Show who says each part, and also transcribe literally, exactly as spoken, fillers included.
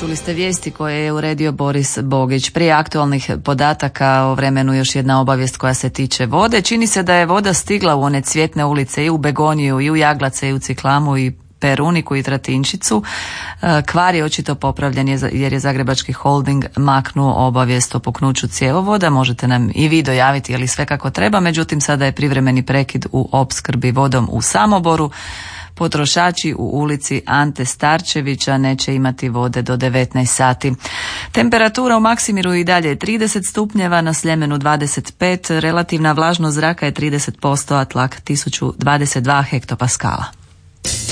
Speaker 1: čuli ste vijesti koje je uredio Boris Bogić. Prije aktualnih podataka o vremenu još jedna obavijest koja se tiče vode. Čini se da je voda stigla u one Cvjetne ulice i u Begoniju i u Jaglace i u Ciklamu i Peruniku i Tratinčicu. Kvar je očito popravljen jer je Zagrebački holding maknuo obavijest o puknuću cjevovoda. Možete nam i vi dojaviti je li sve kako treba, međutim sada je privremeni prekid u opskrbi vodom u Samoboru. Potrošači u ulici Ante Starčevića neće imati vode do devetnaest sati. Temperatura u Maksimiru i dalje je trideset stupnjeva, na Sljemenu dvadeset pet, relativna vlažnost zraka je trideset posto, a tlak tisuću dvadeset dva hektopaskala.